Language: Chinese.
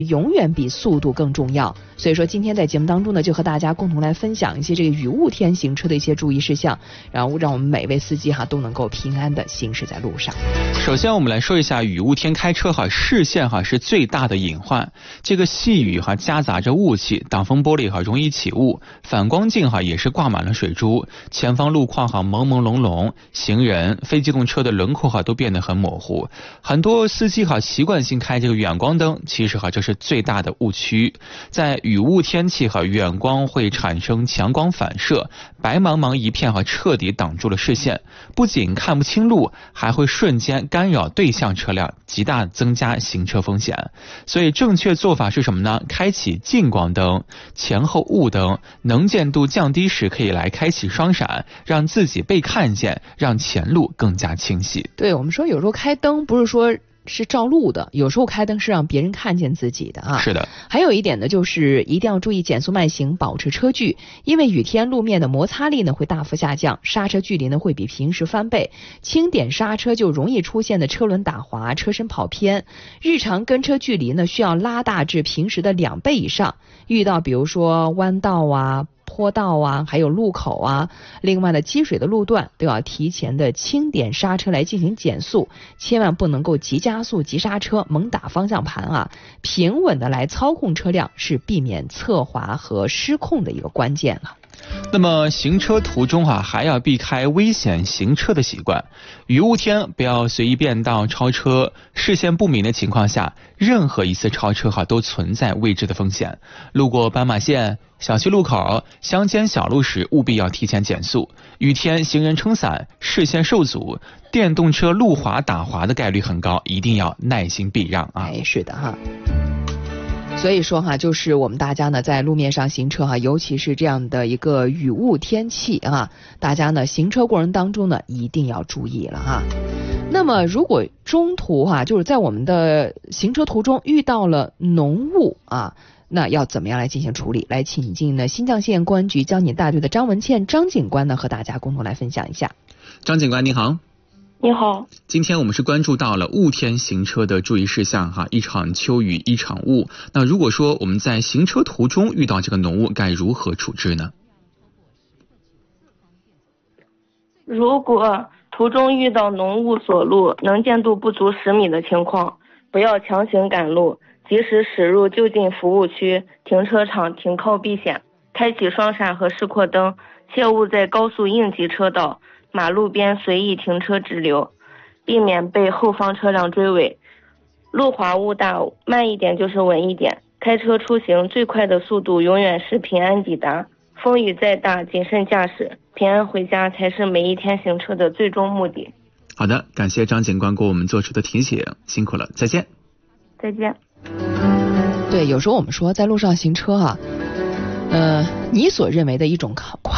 永远比速度更重要。所以说今天在节目当中呢，就和大家共同来分享一些这个雨雾天行车的一些注意事项，然后让我们每位司机都能够平安的行驶在路上。 首先我们来说一下雨雾天开车视线是最大的隐患。这个细雨夹杂着雾气，挡风玻璃容易起雾，反光镜也是挂满了水珠，前方路况朦朦胧胧，行人、非机动车的轮廓都变得很模糊。很多司机习惯性开这个远光灯，其实这是最大的误区。在雨雾天气远光会产生强光反射，白茫茫一片彻底挡住了视线，不仅看不清路，还会瞬间干扰对向车辆，极大增加行车风险。所以正确做法是什么呢？开启近光灯，前后雾灯，能见度降低时可以来开启双闪，让自己被看见，让前路更加清晰。 对，我们说有时候开灯不是说是照路的，有时候开灯是让别人看见自己的是的。 还有一点呢，就是一定要注意减速慢行，保持车距，因为雨天路面的摩擦力呢会大幅下降，刹车距离呢会比平时翻倍，轻点刹车就容易出现的车轮打滑、车身跑偏。日常跟车距离呢需要拉大至平时的2倍以上，遇到比如说弯道坡道还有路口另外的积水的路段都要提前的轻点刹车来进行减速，千万不能够急加速、急刹车、猛打方向盘平稳的来操控车辆是避免侧滑和失控的一个关键了。 那么行车途中还要避开危险行车的习惯。雨雾天不要随意变道超车，视线不明的情况下，任何一次超车都存在未知的风险。路过斑马线、小区路口、乡间小路时务必要提前减速。雨天行人撑伞，视线受阻，电动车路滑打滑的概率很高，一定要耐心避让是的所以说就是我们大家呢在路面上行车尤其是这样的一个雨雾天气大家呢行车过程当中呢一定要注意了那么如果中途就是在我们的行车途中遇到了浓雾那要怎么样来进行处理？来请进呢新绛县公安局交警大队的张文倩张警官呢和大家共同来分享一下。 张警官你好。 你好， 今天我们是关注到了雾天行车的注意事项一场秋雨一场雾。那如果说我们在行车途中遇到这个浓雾，该如何处置呢？ 如果途中遇到浓雾锁路，能见度不足10米的情况，不要强行赶路，及时驶入就近服务区、停车场停靠避险，开启双闪和示廓灯，切勿在高速应急车道、马路边随意停车滞留，避免被后方车辆追尾。路滑雾大，慢一点就是稳一点。开车出行最快的速度永远是平安抵达，风雨再大谨慎驾驶，平安回家才是每一天行车的最终目的。 好的，感谢张警官给我们做出的提醒，辛苦了，再见。 再见。 对，有时候我们说在路上行车你所认为的一种快